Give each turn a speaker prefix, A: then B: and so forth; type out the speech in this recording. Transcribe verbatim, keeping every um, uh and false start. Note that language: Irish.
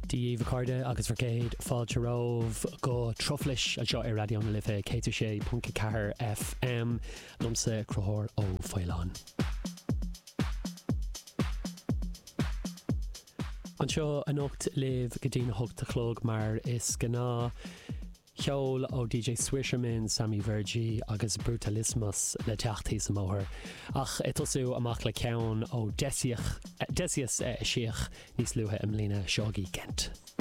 A: Díomh Carda agus Vercéid fáilte rómh go troflis a seo ar radio na lifa cé sé punca cethair F M lomsa cruthóir ó Fáileáin. An seo an ocht libh go dtí na thugta chlog mar is gná cheol ó D J Swisherman, Sammy Vergy agus Brutalismus le teachtaí sa móthir. Ach é tosú amach le ceann ó Decius uh, siach níos luatha im lína seogaí Gent.